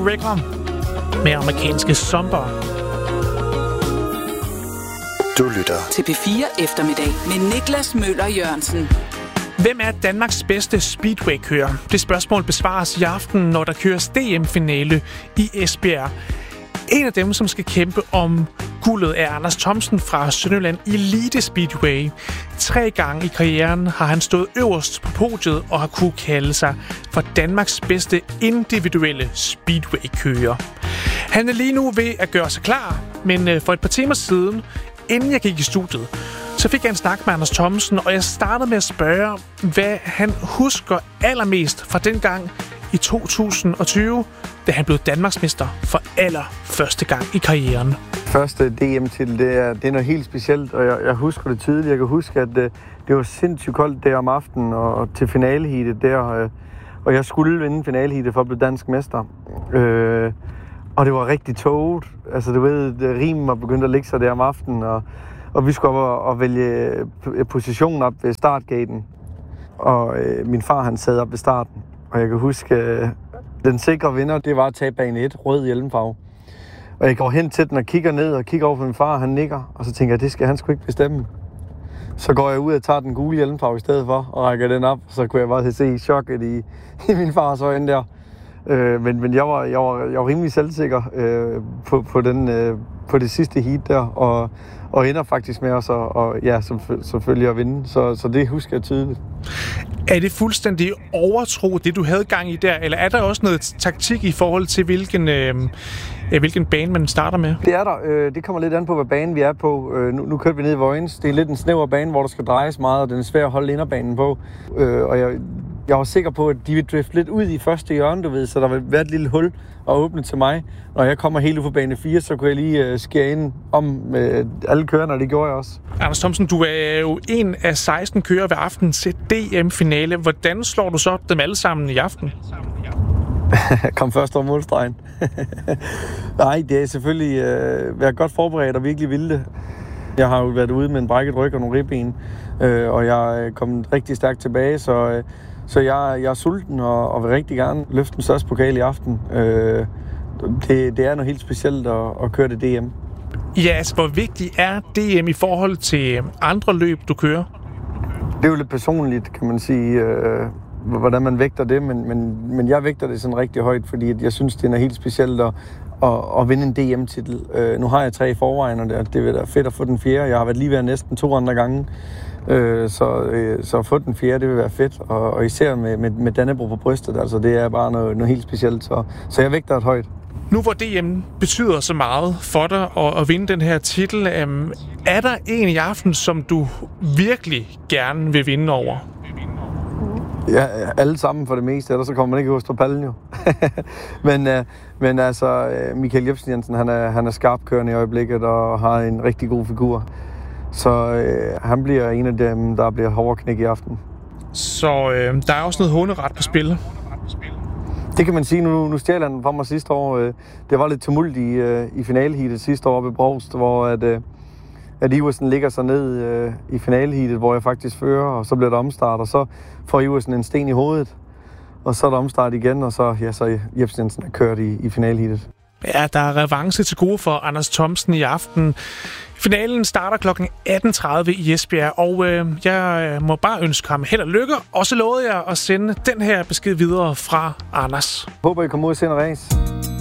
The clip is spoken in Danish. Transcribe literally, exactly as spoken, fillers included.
Wrecker med amerikanske Zomber. Du lytter til P fire Eftermiddag med Niklas Møller Jørgensen. Hvem er Danmarks bedste speedway-kører? Det spørgsmål besvares i aften, når der køres D M-finale i Esbjerg. En af dem, som skal kæmpe om guldet, er Anders Thomsen fra Sønderjylland Elite Speedway. Tre gange i karrieren har han stået øverst på podiet og har kunne kalde sig for Danmarks bedste individuelle speedway-kører. Han er lige nu ved at gøre sig klar, men for et par timer siden, inden jeg gik i studiet, så fik jeg en snak med Anders Thomsen, og jeg startede med at spørge, hvad han husker allermest fra den gang i to tusind og tyve, da han blev Danmarksmester for allerførste gang i karrieren. Første D M-titel, det er, det er noget helt specielt, og jeg, jeg husker det tydeligt. Jeg kan huske, at det, det var sindssygt koldt der om aftenen, og til finaleheatet der, og jeg skulle vinde finaleheatet for at blive dansk mester. Øh, og det var rigtig tåget. Altså, du ved, rimen var begyndt at ligge sig der om aftenen, og, og vi skulle op og vælge positionen op ved startgaten. Og øh, min far, han sad op ved starten, og jeg kan huske, øh, den sikre vinder, det var at tage bane et, rød hjelmfarve. Og jeg går hen til den og kigger ned og kigger over på min far, han nikker, og så tænker jeg, det skal han sgu ikke bestemme. Så går jeg ud og tager den gule hjelmfarve i stedet for, og rækker den op, så kunne jeg bare se chokket i, i min fars øjne der. Øh, men men jeg, var, jeg, var, jeg var rimelig selvsikker øh, på, på, den, øh, på det sidste heat der, og, og ender faktisk med os og, og ja, selvfølgelig at vinde. Så, så det husker jeg tydeligt. Er det fuldstændig overtro, det du havde gang i der, eller er der også noget taktik i forhold til, hvilken, øh, hvilken bane man starter med? Det er der. Øh, det kommer lidt an på, hvad bane vi er på. Øh, nu, nu kører vi ned i Vojens. Det er lidt en snæver bane, hvor der skal drejes meget, og den er svær at holde inderbanen på. Øh, og jeg, jeg var sikker på, at de ville drifte lidt ud i første hjørne, du ved, så der ville være et lille hul og åbne til mig. Når jeg kommer helt ud på bane fire, så kunne jeg lige øh, skære ind om med alle kørerne, og det gjorde jeg også. Anders Thomsen, du er jo en af seksten kører ved aftens D M-finale. Hvordan slår du så dem alle sammen i aften? Kom først over målstregen. Nej, det er selvfølgelig øh, været godt forberedt og virkelig ville det. Jeg har jo været ude med en brækket ryg og nogle ribben, øh, og jeg er kommet rigtig stærkt tilbage, så, øh, så jeg, jeg er sulten og, og vil rigtig gerne løfte den største pokal i aften. Øh, det, det er noget helt specielt at, at køre det D M. Ja, altså hvor vigtigt er D M i forhold til andre løb, du kører? Det er jo lidt personligt, kan man sige, øh, hvordan man vægter det, men, men, men jeg vægter det sådan rigtig højt, fordi jeg synes, det er helt specielt at, at, at vinde en D M-titel. Øh, nu har jeg tre i forvejen, og det, det vil være fedt at få den fjerde. Jeg har været lige ved næsten to andre gange, øh, så, øh, så at få den fjerde, det vil være fedt, og, og især med, med, med Dannebrog på brystet, altså det er bare noget, noget helt specielt, så, så jeg vægter det højt. Nu hvor D M betyder så meget for dig at, at vinde den her titel, øhm, er der en i aften, som du virkelig gerne vil vinde over? Ja, alle sammen for det meste, ellers så kommer man ikke hos pallen jo. men, øh, men altså, Michael Jebsen Jensen, han er, han er skarpkørende i øjeblikket og har en rigtig god figur. Så øh, han bliver en af dem, der bliver hårdknæk i aften. Så øh, der er også noget håneret på spil? Det kan man sige. Nu, nu stjæler han fra mig sidste år. Det var lidt tumult i, i finaleheatet sidste år ved Brovst, hvor at, at Iversen ligger sig ned i finaleheatet, hvor jeg faktisk fører, og så bliver der omstart, og så får Iversen en sten i hovedet, og så er der omstart igen, og så, ja, så Jebsen Jensen er kørt i, i finaleheatet. Ja, der er revanche til gode for Anders Thomsen i aften. Finalen starter klokken atten tredive i Esbjerg, og øh, jeg må bare ønske ham held og lykke. Og så lovede jeg at sende den her besked videre fra Anders. Håber, I kommer ud og sender race.